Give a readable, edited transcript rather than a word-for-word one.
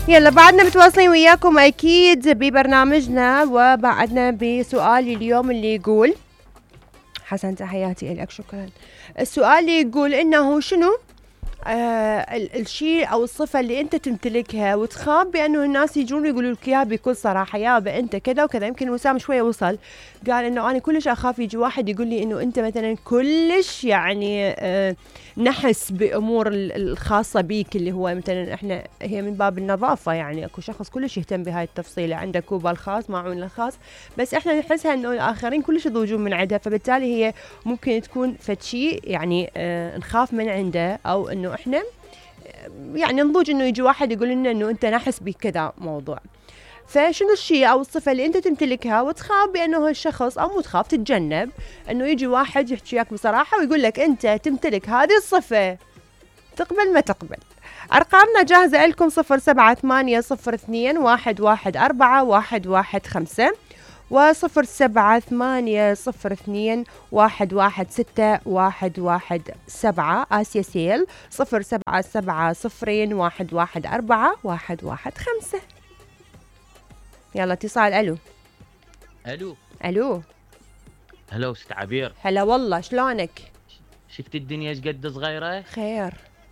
يلا بعدنا متواصلين وياكم أكيد ببرنامجنا، وبعدنا بسؤال اليوم اللي يقول، حسن تحياتي لك شكرا. السؤال اللي يقول إنه شنو الشيء أو الصفة اللي أنت تمتلكها وتخاف بأنه الناس يجون يقولوا لك إياها بكل صراحة، يابا أنت كذا وكذا. يمكن وسام شوية وصل قال إنه أنا كلش أخاف يجي واحد يقول لي إنه أنت مثلا كلش يعني نحس بأمور الخاصة بيك، اللي هو مثلا إحنا هي من باب النظافة، يعني أكو شخص كلش يهتم بهاي التفصيلة، عنده كوبا الخاص معون الخاص، بس إحنا نحسها إنه الآخرين كلش يضوجون من عندها، فبالتالي هي ممكن تكون فتشي يعني نخاف من عنده، أو إنه إحنا يعني نضوج إنه يجي واحد يقول لنا إنه أنت نحس بكذا موضوع. فشنو الشيء أو الصفة اللي أنت تمتلكها وتخاف بأنه الشخص، أو مو تخاف تتجنب إنه يجي واحد يحكي وياك بصراحة ويقول لك أنت تمتلك هذه الصفة، تقبل ما تقبل؟ أرقامنا جاهزة لكم 078021141115 و078021161117 آسيا سيل 077021141115. يلا اتصال. ألو الو ألو. هلا ست عبير، هلا والله، شلونك؟ شفت الدنيا ايش قد صغيره؟ خير